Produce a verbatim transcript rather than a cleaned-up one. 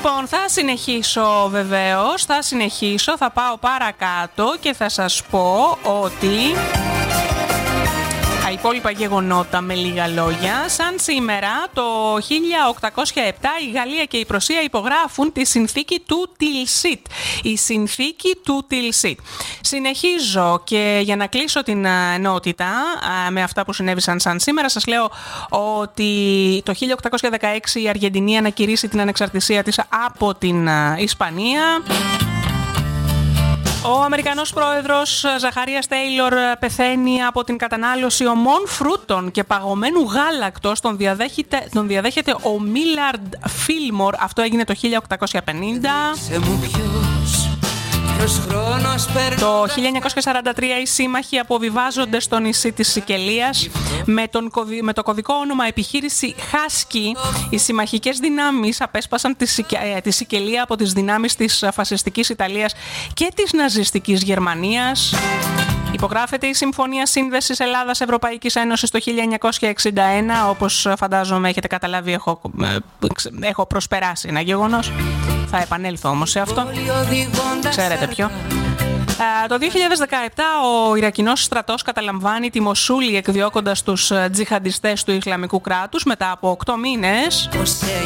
Λοιπόν, θα συνεχίσω βεβαίως, θα συνεχίσω, θα πάω παρακάτω και θα σας πω ότι τα υπόλοιπα γεγονότα με λίγα λόγια. Σαν σήμερα το χίλια οκτακόσια επτά η Γαλλία και η Πρωσία υπογράφουν τη συνθήκη του Τιλσίτ. Η συνθήκη του Τιλσίτ. Συνεχίζω και για να κλείσω την ενότητα με αυτά που συνέβησαν σαν σήμερα, σας λέω ότι το χίλια οκτακόσια δεκαέξι η Αργεντινή ανακηρύσσει την ανεξαρτησία της από την Ισπανία. Ο Αμερικανός πρόεδρος Ζαχαρίας Τέιλορ πεθαίνει από την κατανάλωση ομών φρούτων και παγωμένου γάλακτος. Τον διαδέχεται, τον διαδέχεται ο Μίλαρντ Φίλμορ. Αυτό έγινε το χίλια οκτακόσια πενήντα. Το χίλια εννιακόσια σαράντα τρία οι σύμμαχοι αποβιβάζονται στο νησί της Σικελίας με, τον, με το κωδικό όνομα επιχείρηση Χάσκι. Οι συμμαχικές δυνάμεις απέσπασαν τη, Σικε, τη Σικελία από τις δυνάμεις της φασιστικής Ιταλίας και της ναζιστικής Γερμανίας. Υπογράφεται η Συμφωνία Σύνδεσης Ελλάδας-Ευρωπαϊκής Ένωσης το χίλια εννιακόσια εξήντα ένα. Όπως φαντάζομαι έχετε καταλάβει, έχω, έχω προσπεράσει ένα γεγονός. Θα επανέλθω όμως σε αυτό. Ξέρετε ποιο. Το δύο χιλιάδες δεκαεπτά ο Ιρακινός στρατός καταλαμβάνει τη Μοσούλη εκδιώκοντας τους τζιχαντιστές του Ισλαμικού κράτους μετά από οκτώ μήνες.